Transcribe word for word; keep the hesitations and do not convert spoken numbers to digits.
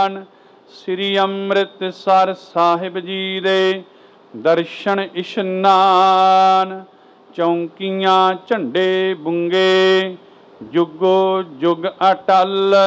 ਦੀਵਾਨ ਸ੍ਰੀ ਅੰਮ੍ਰਿਤਸਰ ਸਾਹਿਬ ਜੀ ਦੇ ਦਰਸ਼ਨ ਇਸ਼ਨਾਨ। ਚੌਂਕੀਆਂ ਝੰਡੇ ਬੁੰਗੇ ਜੁਗੋ ਜੁਗ ਅਟਲ